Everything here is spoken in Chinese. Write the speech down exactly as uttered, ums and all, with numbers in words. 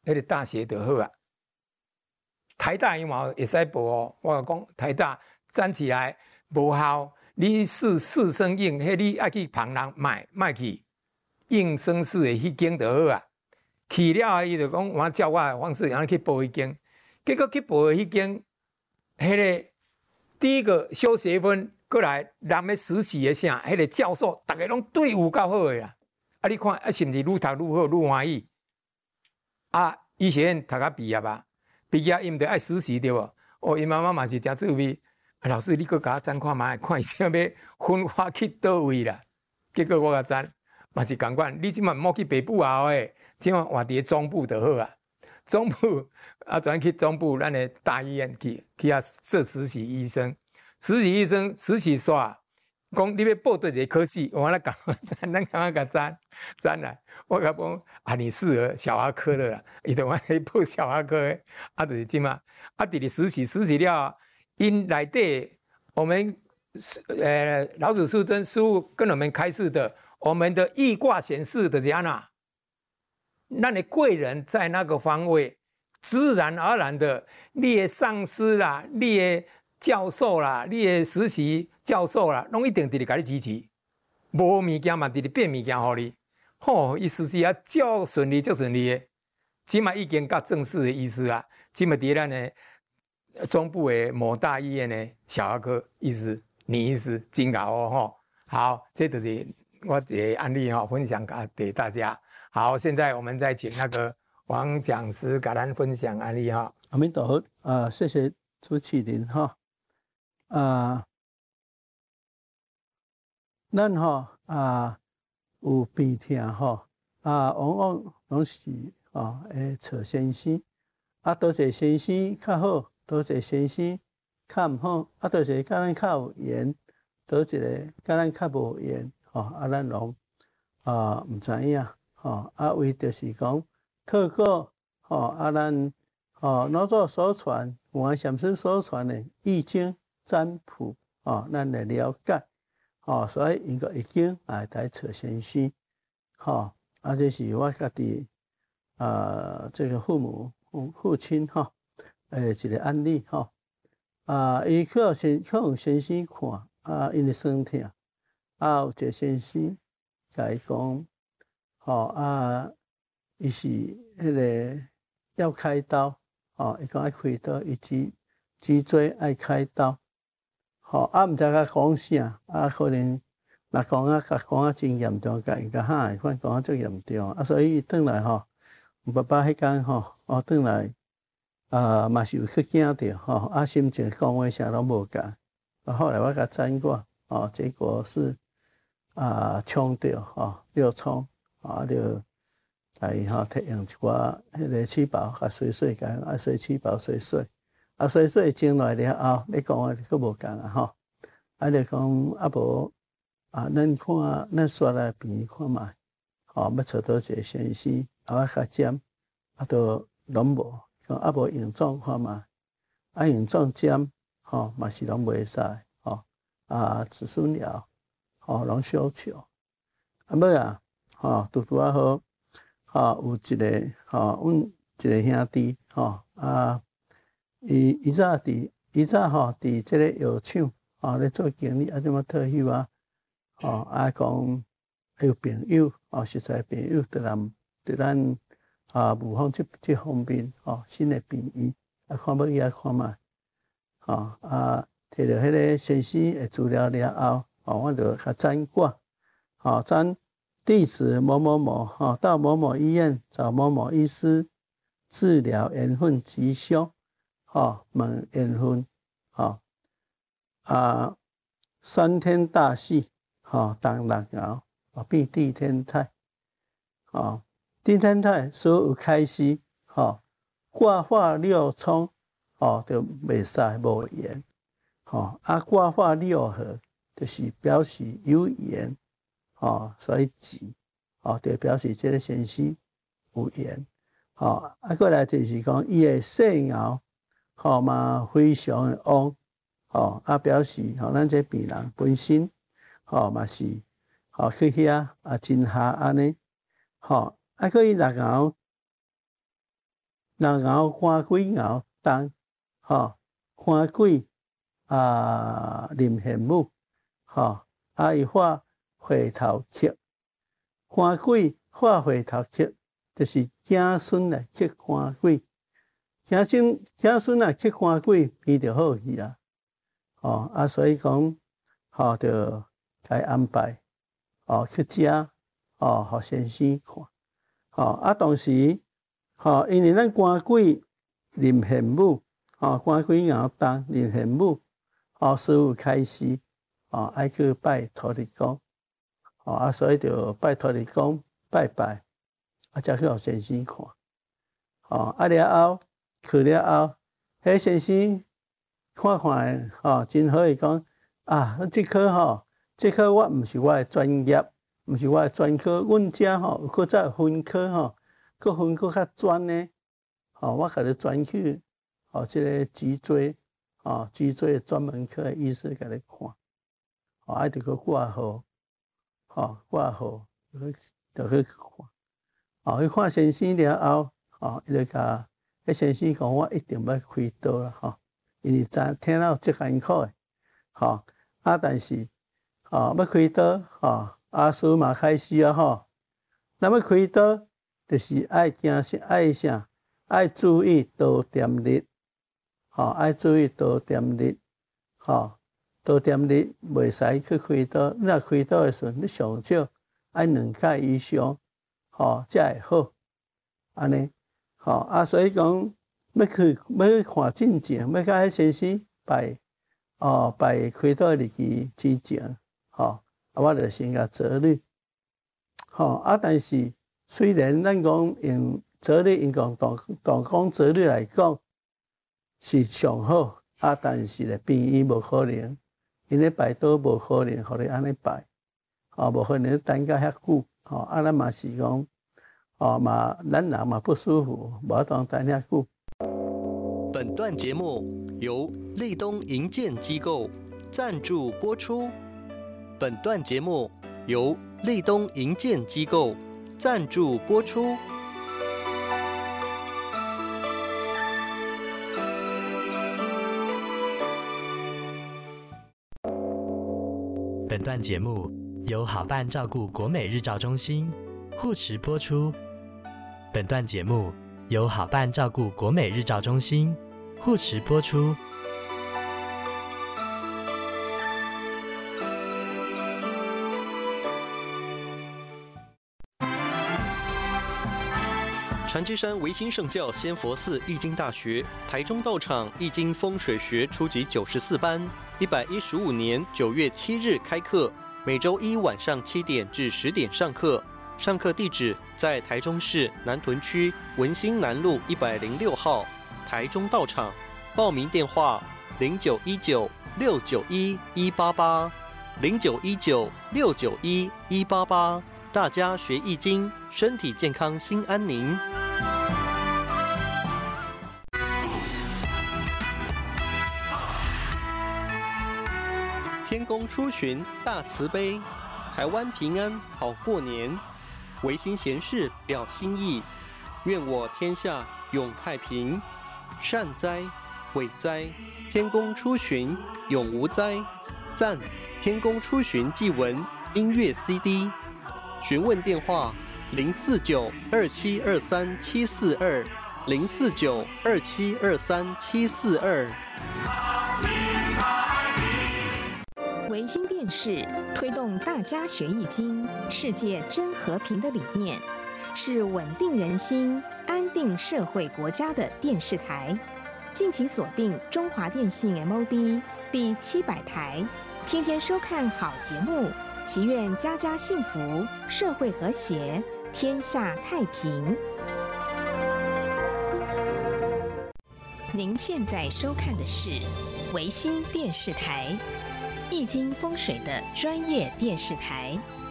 迄个大学就好啊。台大伊嘛会使报哦，我讲台大站起来无效，你试试生应，迄你爱去旁人买卖去应生试的迄间就好啊。去了伊就讲，我照我的方式，然后去报迄间，结果去报的迄间，迄个第一个修学分过来，人要实习的啥，迄个教授，大家拢对有够好的啦。啊，你看啊，是毋是愈读愈好，愈欢喜？啊，医学院读甲毕业吧，毕业伊毋着爱实习对无？哦，因妈妈嘛是诚趣味。啊，老师，你搁甲我赞看卖，看伊啥要分发去倒位啦？结果我甲赞，嘛是共款。你即满毋好去北部啊诶，即满换伫中部就好啊。中部啊，转去中部咱的大医院去，去遐做实习医生。实习医生实习煞，讲你要报对一个科系，我来讲，咱咱刚刚甲赞赞来，我甲讲啊，你适合小儿科的啦，伊就我去报小儿科的，啊，就是即嘛，啊，伫咧实习实习了，因内底我们呃老子素贞师父跟我们开示的，我们的易卦显示的怎样啊？那你贵人在那个方位，自然而然的，你的上司啦，你的教授啦，你的实习教授啦，拢一定伫咧甲你支持。无物件嘛，伫咧变物件互你。吼，伊实习啊，足顺利，足顺利的。即嘛已经到正式的医师啊，即嘛伫咱的中部的某大医院的小儿科医师、女医师，真好哦吼。好，这就是我的案例哈，分享给大家。好，现在我们再请那个王讲师给咱分享案例哈。 阿弥陀佛啊，谢谢朱启林哈啊，咱哈啊有病痛哈啊，往往拢是啊会找先生，啊多些先生较好，多些先生较毋好，啊多些甲咱较有缘，多一个甲咱较无缘，吼啊咱拢啊毋知影。吼啊，为就是讲透过吼啊，咱吼老祖所传，我禅师所传的易经占卜，吼，咱来了解，吼，所以因个易经也来找先生，吼，啊，这是我家己啊，这个父母父亲吼，诶，一个案例吼，啊，伊去先去互先生看，啊，因为酸痛，啊，有一个先生甲伊讲。吼啊，伊是迄个要开刀，吼，伊讲爱开刀，伊脊脊椎爱开刀，吼啊，毋知甲讲啥，啊，可能若讲啊，甲讲啊真严重，甲伊甲喊，款讲啊足严重，啊，所以伊转来吼，爸爸迄天吼，哦，转来啊，嘛是有去惊着，吼，啊，心情讲话啥拢无共，啊，后来我甲占卦，哦，结果是啊，冲着，吼，六冲。啊，就来吼摕用一寡迄个气泡，甲洗洗，甲啊洗气泡洗洗，啊洗洗蒸来了后，你讲啊佫无共啊吼，啊就讲啊无啊，咱看咱刷来病看觅，吼要找到一个先生，啊我较尖，啊都拢无，讲啊无用状看觅，啊用状尖，吼嘛是拢袂使，吼啊子孙疗，吼拢小笑，啊尾啊。吼，拄拄啊好，吼有一个吼，阮一个兄弟吼啊，伊伊早伫伊早吼伫即个药厂吼咧做经理，啊怎么退休啊？吼啊讲有朋友吼，实在朋友伫咱伫咱啊武汉即即方面吼，新的病院啊看要伊啊看觅，吼啊摕着迄个先生的资料了后，吼我就甲占卦，吼占。地址某某某，哈，到某某医院找某某医师治疗缘分吉凶，哈，问缘分，哈，啊，三天大喜，哈，当六爻，啊，变地天泰，啊，地天泰所有开始，哈，卦化六冲，哦，就袂使无缘，哈，啊，卦化六合，就是表示有缘。哦，所以吉，哦，就表示这个先生有缘，哦，啊，过来就是讲伊的细爻，吼嘛非常的旺，吼啊表示吼咱这病人本身，吼嘛是，吼去遐啊真下安尼，吼啊，过伊六爻人熬官鬼熬当，吼官鬼啊临玄武，吼啊伊化回头客，官鬼化回头客，就是子孙来克官鬼，子孙子孙来克官鬼，变就好去啊，吼啊所以讲，吼就该安排，哦去食，哦互先生看，吼啊当时。吼，因为咱官鬼临玄武，吼官鬼熬当临玄武，吼师傅开始，吼爱去拜土地公，吼啊，所以就拜土地公拜拜，啊，才去互先生看，吼啊了后去了后，迄先生看看吼真好伊讲啊，即科吼，即科我毋是我的专业，毋是我的专科，阮遮吼搁再分科吼。搁分搁较专呢，吼，我甲你转去，吼，即个脊椎，吼，脊椎专门科的医师甲你看，吼，啊，着搁挂号，吼，挂号，着去看，吼，去看先生了后，吼，伊就甲迄先生讲，我一定要开刀啦，吼，因为知听到足艰苦的，吼，啊，但是，吼，要开刀，吼，啊，师傅嘛开始啊，吼，那要开刀。就是爱惊啥，爱啥，爱注意刀点日，吼，爱注意刀点日，吼，刀点日袂使去开刀。你若开刀的时阵，你上少爱两届以上，吼，才会好。安尼，吼啊，所以讲要去要去看进前，要甲迄先生拜，哦，拜开刀日期之前，吼，啊，我就先甲做你，吼啊，但是。虽然咱讲用择日，用讲当当讲择日来讲是上好，啊，但是咧病院无可能，因咧拜刀无可能，互你安尼拜，哦，无可能等甲遐久，哦，啊，咱嘛是讲，哦嘛，咱人嘛不舒服，无当等遐久。 本段节目由立东营建机构赞助播出。本段节目由立东营建机构赞助播出。 本段节目由好伴照顾国美日照中心护持播出。本段节目由好伴照顾国美日照中心护持播出。 禅之山维新圣教仙佛寺易经大学台中道场易经风水学初级九十四班，一百一十五年九月七日开课，每周一晚上七点至十点上课。上课地址在台中市南屯区文心南路一百零六号台中道场。报名电话零九一九六九一一八八零九一九六九一一八八。大家学易经，身体健康，心安宁。天公出巡大慈悲，台湾平安好过年。维新贤士表心意，愿我天下永太平。善哉，伟哉，天公出巡永无灾。赞，天公出巡祭文音乐 C D。询问电话零四九二七二三七四二零四九二七二三七四二。 维新电视推动大家学易经、世界真和平的理念，是稳定人心、安定社会国家的电视台。敬请锁定中华电信 M O D 第七百台，天天收看好节目。祈愿家家幸福，社会和谐，天下太平。您现在收看的是维新电视台，易经风水的专业电视台。